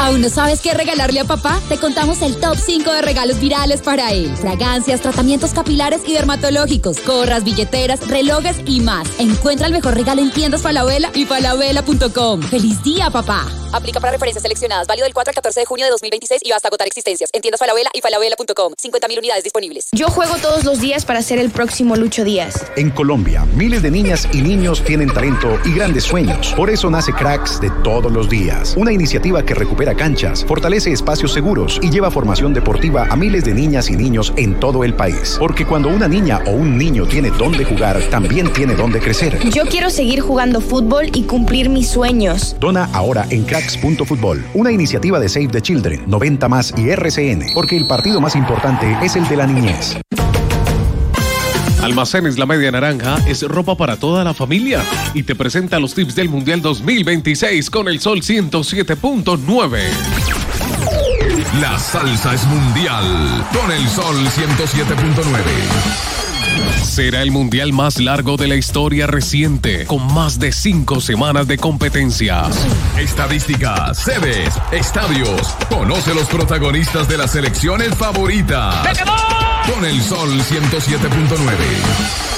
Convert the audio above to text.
¿Aún no sabes qué regalarle a papá? Te contamos el top 5 de regalos virales para él. Fragancias, tratamientos capilares y dermatológicos, gorras, billeteras, relojes y más. Encuentra el mejor regalo en tiendas Falabella y falabella.com. ¡Feliz día, papá! Aplica para referencias seleccionadas. Válido del 4 al 14 de junio de 2026 y hasta agotar existencias. En tiendas Falabella y falabella.com. 50.000 unidades disponibles. Yo juego todos los días para ser el próximo Lucho Díaz. En Colombia, miles de niñas y niños tienen talento y grandes sueños. Por eso nace Cracks de todos los días. Una iniciativa que recupera canchas, fortalece espacios seguros y lleva formación deportiva a miles de niñas y niños en todo el país. Porque cuando una niña o un niño tiene dónde jugar, también tiene dónde crecer. Yo quiero seguir jugando fútbol y cumplir mis sueños. Dona ahora en cracks.futbol. Una iniciativa de Save the Children, 90 Más y RCN. Porque el partido más importante es el de la niñez. Almacenes La Media Naranja es ropa para toda la familia y te presenta los tips del Mundial 2026 con el Sol 107.9. La salsa es mundial con el Sol 107.9. Será el mundial más largo de la historia reciente, con más de 5 semanas de competencia. Estadísticas, sedes, estadios. Conoce los protagonistas de las selecciones favoritas. Con el Sol 107.9.